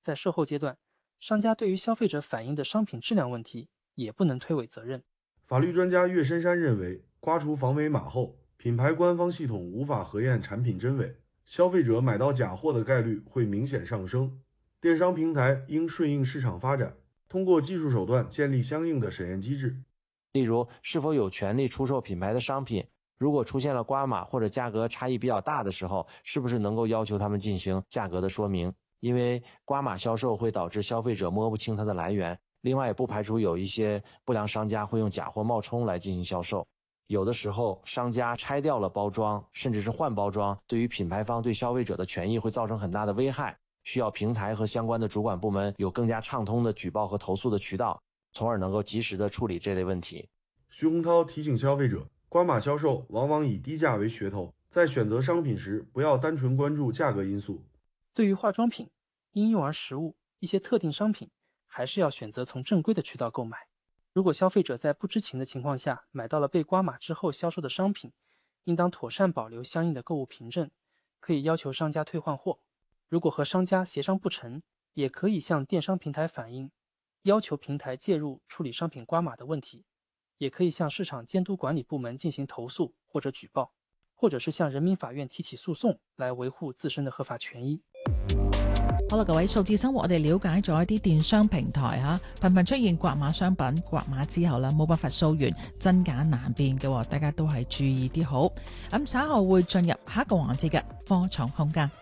在售后阶段，商家对于消费者反映的商品质量问题也不能推诿责任。 法律专家岳深山认为，刮除防伪码后，品牌官方系统无法核验产品真伪，消费者买到假货的概率会明显上升。电商平台应顺应市场发展，通过技术手段建立相应的审验机制。 例如，是否有权利出售品牌的商品，如果出现了刮码或者价格差异比较大的时候，是不是能够要求他们进行价格的说明？因为刮码销售会导致消费者摸不清它的来源，另外也不排除有一些不良商家会用假货冒充来进行销售。有的时候，商家拆掉了包装，甚至是换包装，对于品牌方对消费者的权益会造成很大的危害，需要平台和相关的主管部门有更加畅通的举报和投诉的渠道，从而能够及时的处理这类问题。 徐洪涛提醒消费者，刮码销售往往以低价为噱头，在选择商品时，不要单纯关注价格因素。 对于化妆品、婴幼儿食物、一些特定商品，还是要选择从正规的渠道购买。如果消费者在不知情的情况下买到了被刮码之后销售的商品，应当妥善保留相应的购物凭证，可以要求商家退换货。如果和商家协商不成，也可以向电商平台反映，要求平台介入处理商品刮码的问题，也可以向市场监督管理部門進行投訴或者舉報，或者是向人民法院提起訴訟來維護自身的合法權益。 好啦，各位，數字生活我哋了解咗一啲電商平台頻頻出現刮碼商品，刮碼之後冇辦法溯源，真假難辨嘅，大家都係注意啲好。咁稍後會進入下一個環節嘅科創空間。